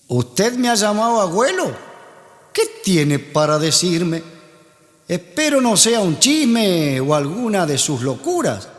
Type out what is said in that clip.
¿Usted me ha llamado abuelo? ¿Qué tiene para decirme? Espero no sea un chisme o alguna de sus locuras.